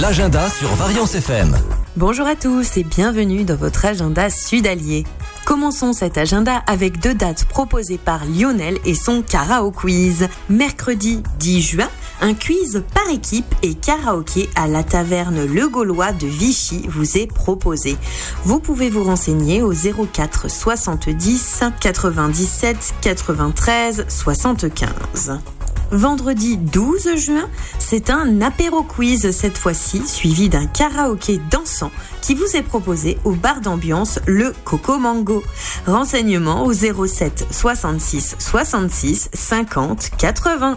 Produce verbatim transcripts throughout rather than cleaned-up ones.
l'agenda sur Variance F M. Bonjour à tous et bienvenue dans votre agenda sud-allier. Commençons cet agenda avec deux dates proposées par Lionel et son Karaoke Quiz. Mercredi dix juin, un quiz par équipe et karaoké à la taverne Le Gaulois de Vichy vous est proposé. Vous pouvez vous renseigner au zéro quatre soixante-dix quatre-vingt-dix-sept quatre-vingt-treize soixante-quinze. Vendredi douze juin, c'est un apéro quiz cette fois-ci, suivi d'un karaoké dansant qui vous est proposé au bar d'ambiance Le Coco Mango. Renseignements au zéro sept soixante-six soixante-six cinquante quatre-vingts.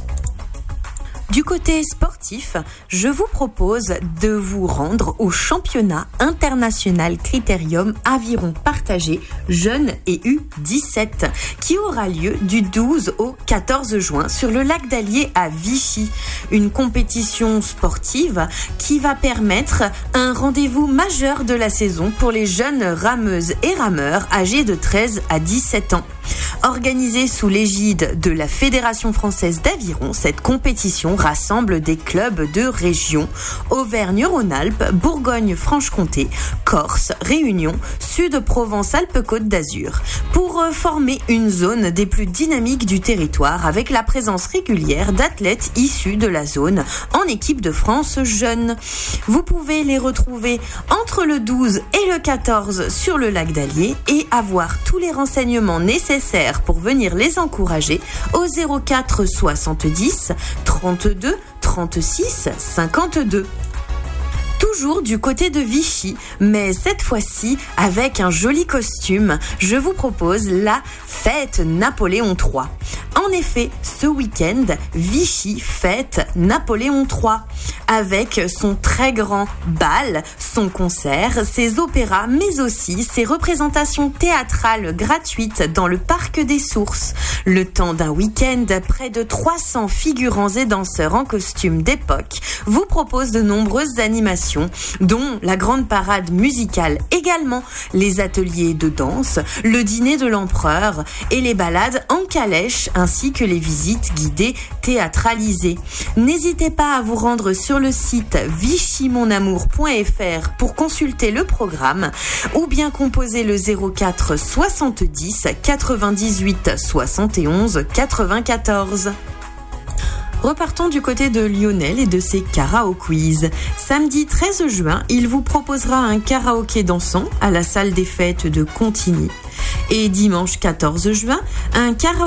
Du côté sportif, je vous propose de vous rendre au championnat international Critérium Aviron Partagé Jeunes et U dix-sept qui aura lieu du douze au quatorze juin sur le lac d'Allier à Vichy. Une compétition sportive qui va permettre un rendez-vous majeur de la saison pour les jeunes rameuses et rameurs âgés de treize à dix-sept ans. Organisée sous l'égide de la Fédération française d'aviron, cette compétition rassemble des clubs de région Auvergne-Rhône-Alpes, Bourgogne-Franche-Comté, Corse, Réunion, Sud-Provence-Alpes-Côte d'Azur, pour former une zone des plus dynamiques du territoire avec la présence régulière d'athlètes issus de la zone en équipe de France jeune. Vous pouvez les retrouver entre le douze et le quatorze sur le lac d'Allier et avoir tous les renseignements nécessaires pour venir les encourager au zéro quatre soixante-dix trente-deux trente-six cinquante-deux. Toujours du côté de Vichy, mais cette fois-ci avec un joli costume, je vous propose la fête Napoléon trois. En effet, ce week-end, Vichy fête Napoléon trois avec son très grand bal, son concert, ses opéras, mais aussi ses représentations théâtrales gratuites dans le Parc des Sources. Le temps d'un week-end, près de trois cents figurants et danseurs en costume d'époque vous proposent de nombreuses animations, dont la grande parade musicale également, les ateliers de danse, le dîner de l'empereur et les balades en calèche ainsi que les visites guidées théâtralisées. N'hésitez pas à vous rendre sur le site vichy mon amour point f r pour consulter le programme ou bien composer le zéro quatre soixante-dix quatre-vingt-dix-huit soixante et onze quatre-vingt-quatorze. Repartons du côté de Lionel et de ses Karaoke Quiz. Samedi treize juin, il vous proposera un karaoké dansant à la salle des fêtes de Contigny. Et dimanche quatorze juin, un karaoké